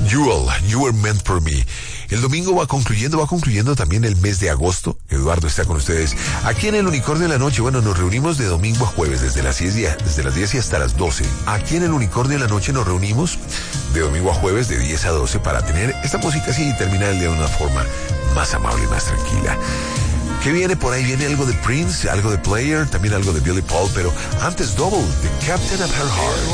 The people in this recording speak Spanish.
You Were Meant for Me. El domingo va concluyendo también el mes de agosto. Eduardo está con ustedes aquí en el Unicornio de la Noche. Bueno, nos reunimos de domingo a jueves, desde las 10 y hasta las 12. Aquí en el Unicornio de la Noche nos reunimos de domingo a jueves de 10 a 12 para tener esta música así y terminar el día de una forma más amable y más tranquila. ¿Qué viene por ahí? Viene algo de Prince, algo de Player, también algo de Billy Paul, pero antes Double, The Captain of Her Heart.